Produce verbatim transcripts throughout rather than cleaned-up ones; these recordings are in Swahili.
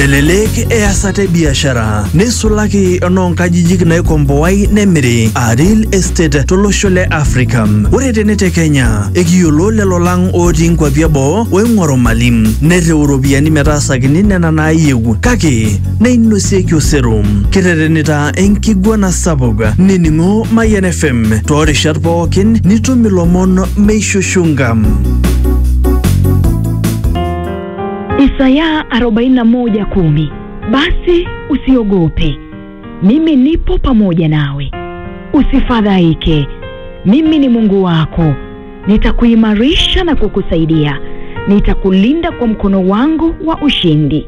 Melelek easate biashara nesulaki enoonkajijik naikomboai nemiri a real estate tolosho le Africa. Ore tene te Kenya ekiyiolo lelo lang otii nkwapi eboo oing'oru mali nereu iropiyiani metaasakini nena naayieu kake neinosieki osero. Kiterenita enkiguana sapuk nining'o Mayan F M toorishat pookin nitum ilomon meishushunga. Isaya arobaini na moja kumi. Basi usiogope, mimi nipo pamoja nawe. Usifadhaike, mimi ni Mungu wako. Nitakuimarisha na kukusaidia. Nitakulinda kwa mkono wangu wa ushindi.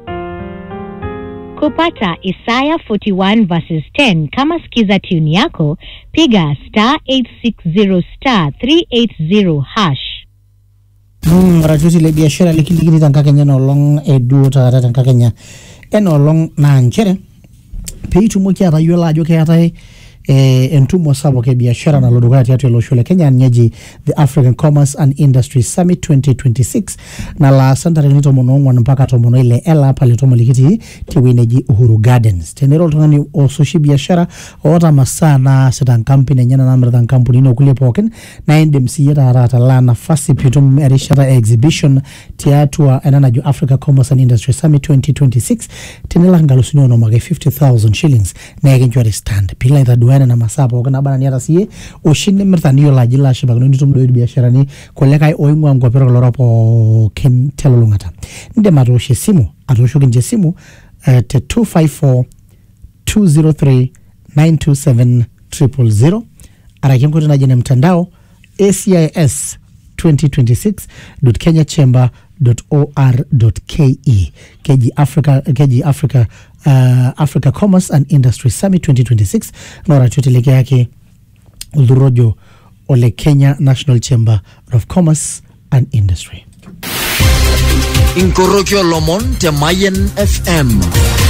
Kupata Isaiah arobaini na moja verses ten kama skiza tune yako, piga star eight six zero star three eight zero hash. Mm, rajuti le biashara likilikiti tanka Kenya no long edu tata tanka Kenya eno long na nchere peitu moki ata yola ajo keatai eh, entumo sabo ke biashara na loduka tiatu lo shule Kenya nyeji the African Commerce and Industry Summit twenty twenty-six na la Santa Renito monongwa mpaka tomono ile ela pale tomo likiti tiwineji Uhuru Gardens tenero tungani ososhi biashara ota masana setan kampuni nyana namra dan kampuni no kule poken na N D M C yeta rata la nafasi pitum erishata exhibition tiatu enana ju Africa Commerce and Industry Summit twenty twenty-six tenela ngalusino no mage fifty thousand shillings na yagenjwa stand pila ita duana na masapa wakana bana niata siye oshine mirtani yola jila shiba kano nitum doidu biashara ni koleka oingwa mkwa pero kalora po ken telo lungata nde matoshe simu atosho kinje simu uh, te two five four two zero three nine two seven zero zero zero arakim kote na jene mtandao A C I S twenty twenty-six dot kenya chamber dot or dot ke keji Africa keji Africa uh, Africa Commerce and Industry Summit twenty twenty-six nora tuteleke yake uldhurojo ole Kenya National Chamber of Commerce and Industry. Inkorokyo lomon te Mayan F M.